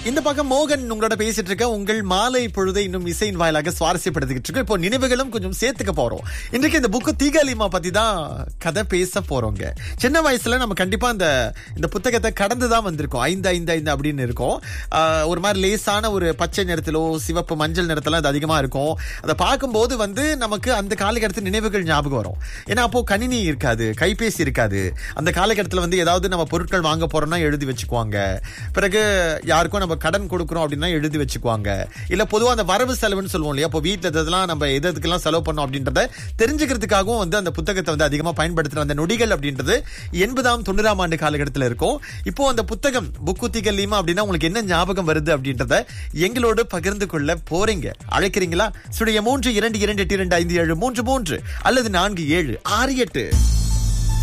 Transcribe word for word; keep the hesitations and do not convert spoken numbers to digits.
இந்த பக்கம் மோகன் உங்களோட பேசிட்டு இருக்க. உங்கள் மாலை பொழுதை இன்னும் இசையின் வாயிலாக சுவாரஸ்யப்படுத்திக்கிட்டு இருக்கோம். இப்போ நினைவுகளும் கொஞ்சம் சேர்த்துக்க போறோம். இன்றைக்கு இந்த புக்கு தீகாலிமா பத்தி தான் கதை பேச போறோங்க. சின்ன வயசுல நம்ம கண்டிப்பா இந்த இந்த புத்தகத்தை கடந்துதான் வந்திருக்கோம். ஐந்து ஐந்து ஐந்து அப்படின்னு இருக்கும். ஆஹ் ஒரு மாதிரி லேசான ஒரு பச்சை நிறத்திலோ சிவப்பு மஞ்சள் நிறத்திலோ அது அதிகமா இருக்கும். அதை பார்க்கும்போது வந்து நமக்கு அந்த காலகட்டத்தில் நினைவுகள் ஞாபகம் வரும். ஏன்னா அப்போ கணினி இருக்காது, கைபேசி இருக்காது. அந்த காலகட்டத்தில் வந்து ஏதாவது நம்ம பொருட்கள் வாங்க போறோம்னா எழுதி வச்சுக்குவாங்க. பிறகு யாருக்கும் நம்ம கடன் கொடுக்குறோம் அப்படின்னா எழுதி வச்சுக்குவாங்க. இல்ல பொதுவா அந்த வரவு செலவுன்னு சொல்லுவோம் இல்லையா, இப்போ வீட்டுல இதெல்லாம் நம்ம எதுக்கெல்லாம் செலவு பண்ணோம் அப்படின்றத தெரிஞ்சுக்கிறதுக்காகவும் வந்து அந்த புத்தகத்தை வந்து அதிகமா பயன்படுத்துற அந்த நொடிகள் அப்படின்றது எண்பதாம் தொண்ணூறாம் ஆண்டு காலகட்டத்தில் இருக்கும். இப்போ அந்த புத்தகம் புக்கு தீகாலிமா அப்படின்னா உங்களுக்கு என்ன ஞாபகம் வருது அப்படின்றத எங்களோடு பகிர்ந்து கொள்ள போறீங்க. அழைக்கிறீங்களா? சுடைய மூன்று இரண்டு இரண்டு எட்டு இரண்டு ஐந்து ஏழு மூன்று மூன்று அல்லது நான்கு ஏழு ஆறு எட்டு.